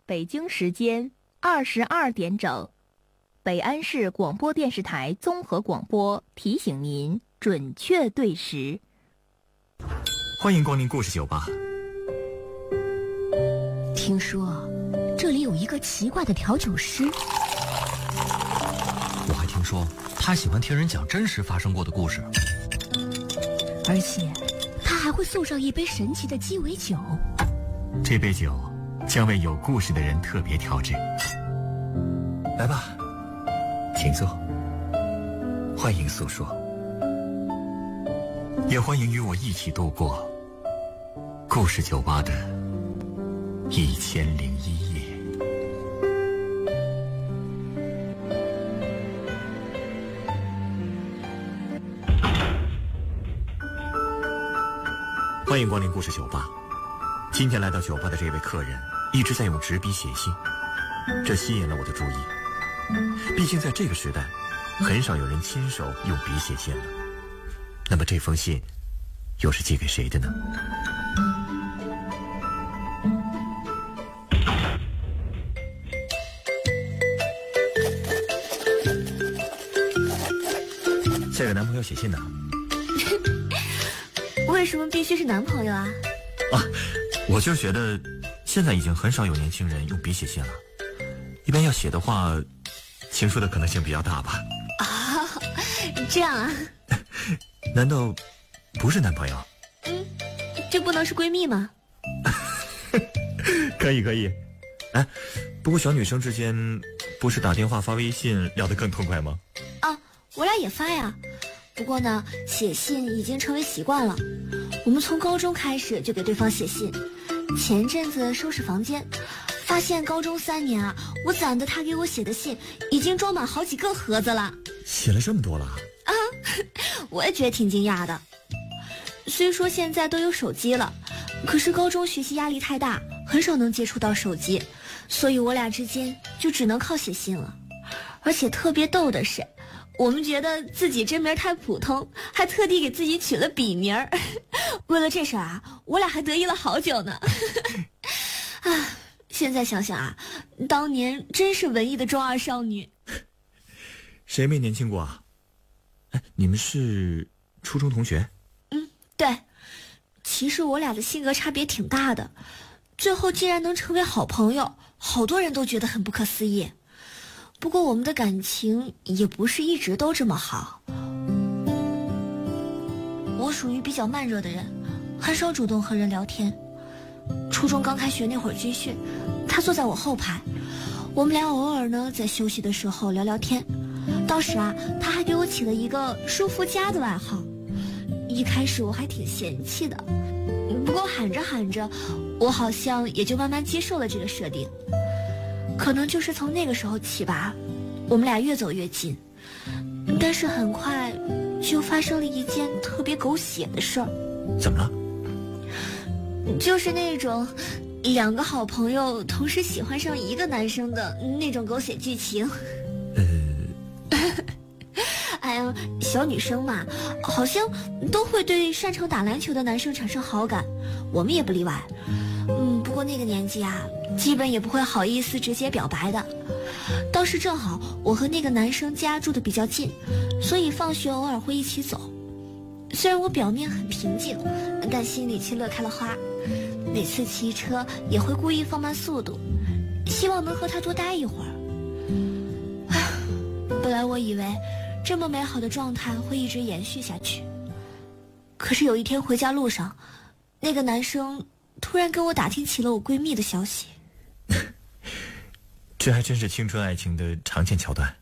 北京时间22点整，北安市广播电视台综合广播提醒您准确对时。 欢迎光临故事酒吧。 听说这里有一个奇怪的调酒师， 我还听说他喜欢听人讲真实发生过的故事， 而且他还会送上一杯神奇的鸡尾酒。 这杯酒将为有故事的人特别调制。来吧，请坐，欢迎诉说，也欢迎与我一起度过故事酒吧的1001夜。欢迎光临故事酒吧。今天来到酒吧的这位客人一直在用纸笔写信，这吸引了我的注意。毕竟在这个时代，很少有人亲手用笔写信了。那么这封信又是寄给谁的呢？在给男朋友写信呢？ 为什么必须是男朋友啊？ 我就觉得现在已经很少有年轻人用笔写信了，一般要写的话，情书的可能性比较大吧。 啊，这样啊？ 难道不是男朋友？ 这不能是闺蜜吗？ 可以可以。哎，不过小女生之间不是打电话发微信聊得更痛快吗？ 啊，我俩也发呀。不过呢，写信已经成为习惯了。我们从高中开始就给对方写信。前阵子收拾房间，发现高中3年啊，我攒的他给我写的信已经装满好几个盒子了。 写了这么多了啊？ 我也觉得挺惊讶的。虽说现在都有手机了，可是高中学习压力太大，很少能接触到手机，所以我俩之间就只能靠写信了。而且特别逗的是，我们觉得自己真名太普通，还特地给自己取了笔名儿。为了这事儿啊，我俩还得意了好久呢。啊，现在想想啊，当年真是文艺的中二少女。 谁没年轻过啊？哎，你们是初中同学？ 对，其实我俩的性格差别挺大的，最后竟然能成为好朋友，好多人都觉得很不可思议。不过我们的感情也不是一直都这么好。我属于比较慢热的人，很少主动和人聊天。初中刚开学那会儿军训，他坐在我后排，我们俩偶尔呢在休息的时候聊聊天。当时啊，他还给我起了一个舒肤佳的外号。一开始我还挺嫌弃的，不过喊着喊着，我好像也就慢慢接受了这个设定。可能就是从那个时候起吧，我们俩越走越近。但是很快就发生了一件特别狗血的事儿。 怎么了？ 就是那种2个好朋友同时喜欢上一个男生的那种狗血剧情。哎呀，小女生嘛，好像都会对擅长打篮球的男生产生好感，我们也不例外。不过那个年纪啊，基本也不会好意思直接表白的。当时正好我和那个男生家住的比较近，所以放学偶尔会一起走。虽然我表面很平静，但心里却乐开了花。每次骑车也会故意放慢速度，希望能和他多待一会儿。本来我以为这么美好的状态会一直延续下去，可是有一天回家路上，那个男生突然跟我打听起了我闺蜜的消息。 这还真是青春爱情的常见桥段。